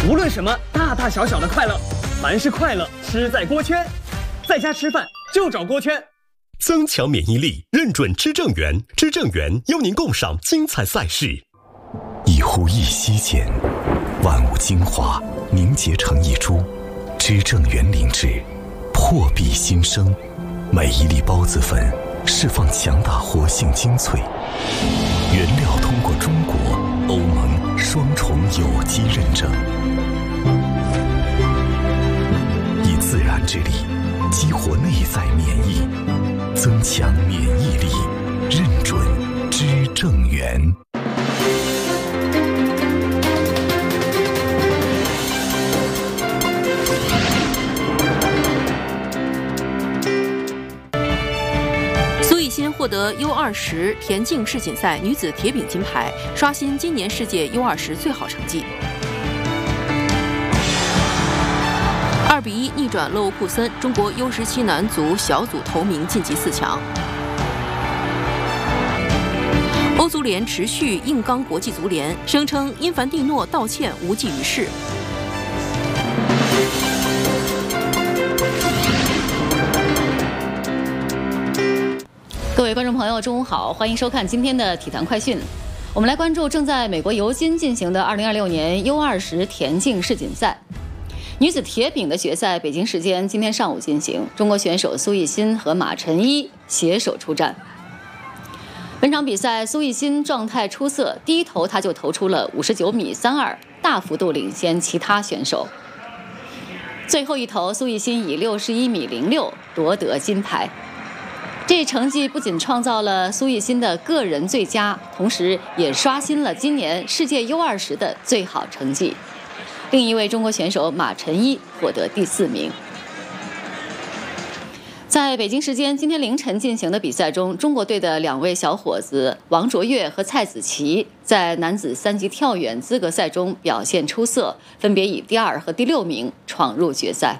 无论什么大大小小的快乐，凡是快乐吃在锅圈，在家吃饭就找锅圈。 增强免疫力，认准知正源，知正源邀您共赏精彩赛事。 一呼一吸间，万物精华凝结成一株，知正源灵芝破壁新生，每一粒孢子粉释放强大活性精粹，原料通过中国、欧盟双重有机认证，以自然之力激活内在免疫，增强免疫力，认准知正源。 苏奕欣获得 U20 田径世锦赛女子铁饼金牌，刷新今年世界 U20 最好成绩。2-1逆转勒沃库森，中国 U17 男足小组头名晋级4强。欧足联持续硬刚国际足联，声称因凡蒂诺道歉无济于事。 各位观众朋友，中午好，欢迎收看今天的体坛快讯。我们来关注正在美国尤金进行的2026年 U20 田径世锦赛。女子铁饼的决赛，北京时间今天上午进行，中国选手苏奕欣和马晨一携手出战。本场比赛，苏奕欣状态出色，第一投她就投出了59.32米，大幅度领先其他选手。最后一投，苏奕欣以61.06米夺得金牌。这成绩不仅创造了苏奕欣的个人最佳，同时也刷新了今年世界 U20 的最好成绩。另一位中国选手马晨一获得第4名。在北京时间今天凌晨进行的比赛中，中国队的2位小伙子王卓越和蔡子琪在男子3级跳远资格赛中表现出色，分别以第2和第6名闯入决赛。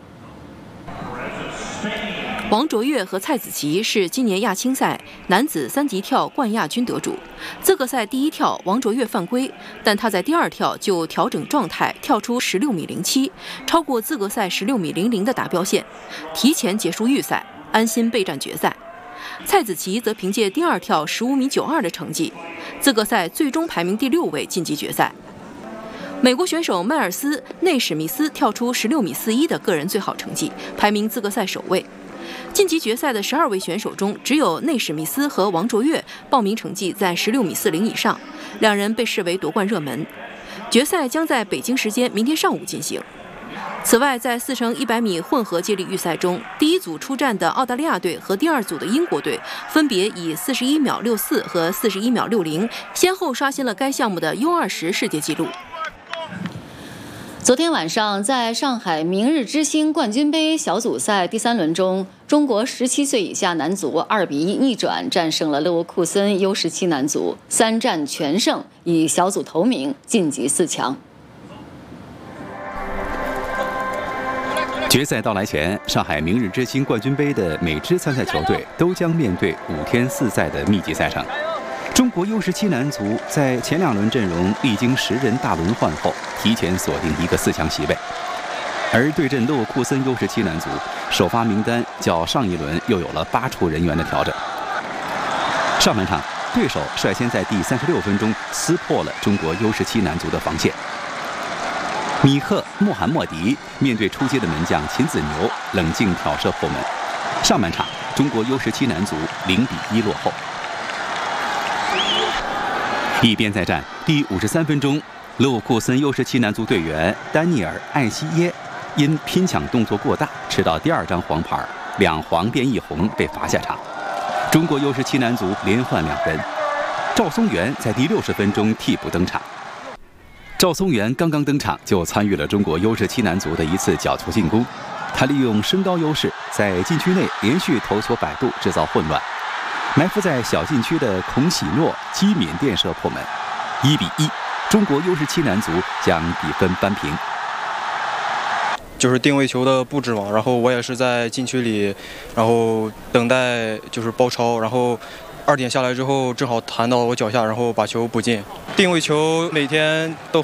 王卓越和蔡子琪是今年亚青赛男子3级跳冠亚军得主。资格赛第一跳，王卓越犯规，但他在第2跳就调整状态，跳出16.07米，超过资格赛16.00米的达标线，提前结束预赛，安心备战决赛。蔡子琪则凭借第2跳15.92米的成绩，资格赛最终排名第6位晋级决赛。美国选手迈尔斯·内史密斯跳出16.41米的个人最好成绩，排名资格赛首位。晋级决赛的12位选手中，只有内史密斯和王卓越报名成绩在16.40米以上，两人被视为夺冠热门。决赛将在北京时间明天上午进行。此外，在4乘100米混合接力预赛中，第一组出战的澳大利亚队和第2组的英国队分别以41.64秒和41.60秒，先后刷新了该项目的 U20 世界纪录。 昨天晚上，在上海明日之星冠军杯小组赛第3轮中，中国17岁以下男足2-1逆转战胜了勒沃库森 U17 男足，3战全胜，以小组头名晋级4强。 决赛到来前，上海明日之星冠军杯的每支参赛球队都将面对5天4赛的密集赛程。中国 U17 男足在前2轮阵容历经10人大轮换后，提前锁定一个4强席位。而对阵勒沃库森 U17 男足，首发名单较上一轮又有了8处人员的调整。上半场，对手率先在第36分钟撕破了中国 U17 男足的防线。米赫·穆罕默迪面对出街的门将秦子牛，冷静挑射破门。上半场，中国 U17 男足0-1落后。一边再战，第53分钟，勒沃库森 U17 男足队员丹尼尔·艾希耶因拼抢动作过大，吃到第2张黄牌，2黄变1红被罚下场。中国 U17 男足连换2人，赵松元在第60分钟替补登场。赵松元刚刚登场就参与了中国 U17 男足的一次角球进攻，他利用身高优势，在禁区内连续头球摆渡，制造混乱。埋伏在小禁区的孔喜诺机敏垫射破门，1-1，中国 U17 男足将比分扳平。 就是定位球的布置嘛，然后我也是在禁区里，然后等待就是包抄，然后2点下来之后正好弹到我脚下，然后把球补进。定位球每天都